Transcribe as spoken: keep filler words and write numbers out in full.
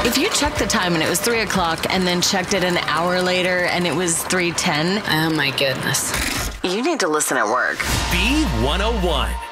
If you checked the time and it was three o'clock and then checked it an hour later and it was three ten, Oh, my goodness. you need to listen at work. B one oh one.